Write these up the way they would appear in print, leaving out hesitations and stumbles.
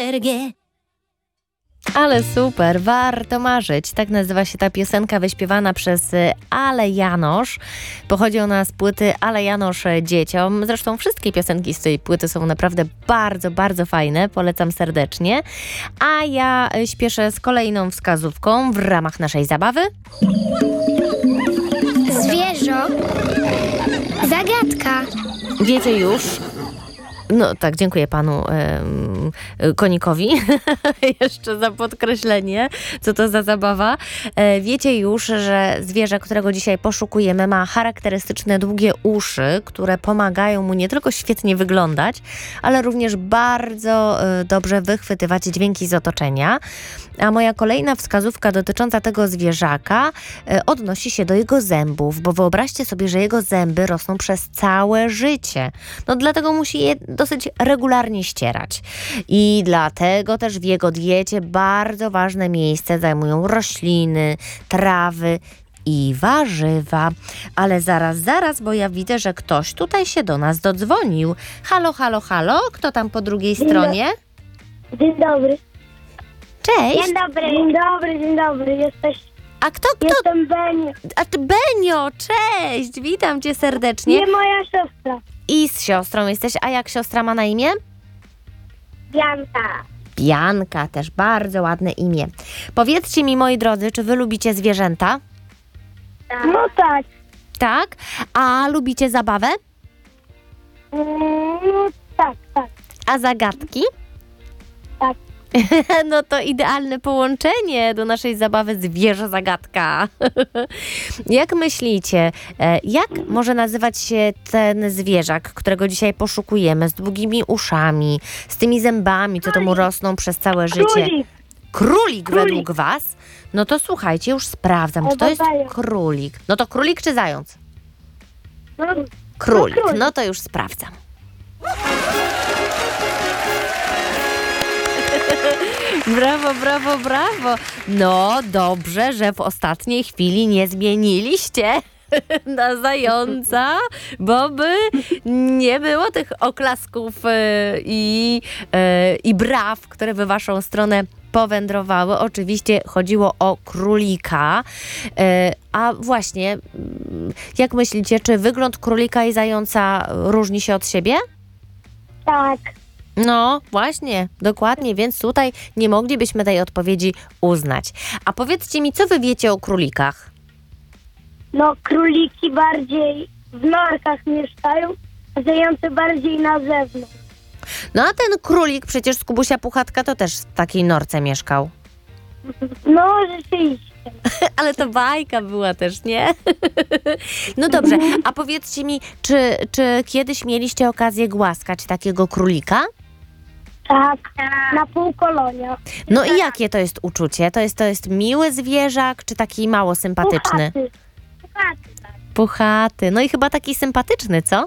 alergię. Ale super, warto marzyć. Tak nazywa się ta piosenka wyśpiewana przez Ale Janosz. Pochodzi ona z płyty Ale Janosz dzieciom. Zresztą wszystkie piosenki z tej płyty są naprawdę bardzo, bardzo fajne. Polecam serdecznie. A ja śpieszę z kolejną wskazówką w ramach naszej zabawy. Zwierzo. Zagadka. Wiecie już... No tak, dziękuję panu konikowi jeszcze za podkreślenie, co to za zabawa. Wiecie już, że zwierzę, którego dzisiaj poszukujemy, ma charakterystyczne długie uszy, które pomagają mu nie tylko świetnie wyglądać, ale również bardzo dobrze wychwytywać dźwięki z otoczenia. A moja kolejna wskazówka dotycząca tego zwierzaka odnosi się do jego zębów, bo wyobraźcie sobie, że jego zęby rosną przez całe życie. No dlatego musi je dosyć regularnie ścierać. I dlatego też w jego diecie bardzo ważne miejsce zajmują rośliny, trawy i warzywa. Ale zaraz, bo ja widzę, że ktoś tutaj się do nas dodzwonił. Halo, halo, halo? Kto tam po drugiej stronie? Dzień dobry. Cześć! Dzień dobry. A kto? Jestem Benio. A ty Benio, cześć! Witam cię serdecznie. Nie moja siostra. I z siostrą jesteś. A jak siostra ma na imię? Bianka. Bianka, też bardzo ładne imię. Powiedzcie mi, moi drodzy, czy wy lubicie zwierzęta? No tak. Tak? A lubicie zabawę? No tak. A zagadki? Tak. No to idealne połączenie do naszej zabawy zwierzę zagadka. Jak myślicie, jak może nazywać się ten zwierzak, którego dzisiaj poszukujemy, z długimi uszami, z tymi zębami, co to mu rosną przez całe życie? Królik według was? No to słuchajcie, już sprawdzam, czy to jest królik. No to królik czy zając? Królik. No to już sprawdzam. Brawo. No dobrze, że w ostatniej chwili nie zmieniliście na zająca, bo by nie było tych oklasków i braw, które by waszą stronę powędrowały. Oczywiście chodziło o królika. A właśnie, jak myślicie, czy wygląd królika i zająca różni się od siebie? Tak. No, właśnie, dokładnie, więc tutaj nie moglibyśmy tej odpowiedzi uznać. A powiedzcie mi, co wy wiecie o królikach? No króliki bardziej w norkach mieszkają, a zające bardziej na zewnątrz. No a ten królik przecież z Kubusia Puchatka to też w takiej norce mieszkał. No rzeczywiście. Ale to bajka była też, nie? No dobrze, a powiedzcie mi, czy kiedyś mieliście okazję głaskać takiego królika? Tak, na pół kolonia. No i jakie to jest uczucie? To jest miły zwierzak, czy taki mało sympatyczny? Puchaty. Puchaty. No i chyba taki sympatyczny, co?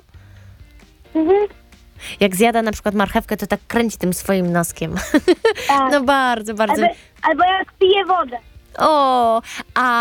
Jak zjada na przykład marchewkę, to tak kręci tym swoim noskiem. Tak. No bardzo. Albo jak pije wodę. O, a